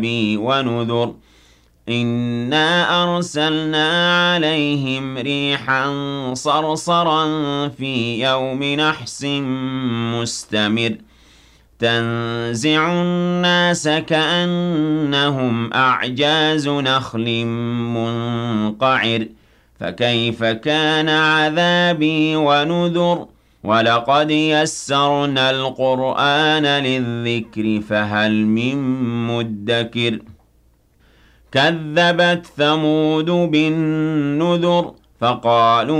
ونذر إنا أرسلنا عليهم ريحا صرصرا في يوم نحس مستمر تنزع الناس كأنهم أعجاز نخل منقعر فكيف كان عذابي ونذر ولقد يسرنا القرآن للذكر فهل من مدكر كذبت ثمود بالنذر فقالوا